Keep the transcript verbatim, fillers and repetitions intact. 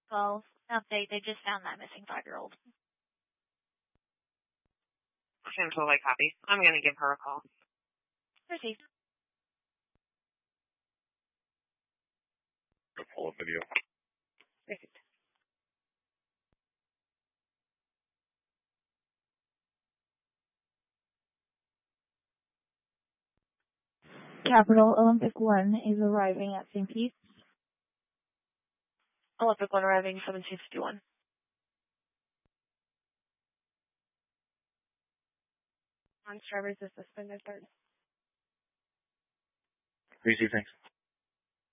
Well, update, they just found that missing five-year-old. I'm totally copy. I'm going to give her a call. Proceed. A pull-up video. Perfect. Capital Olympic One is arriving at Saint Pete. Olympic One arriving seventeen fifty-one. On drivers is suspended third. Easy, thanks.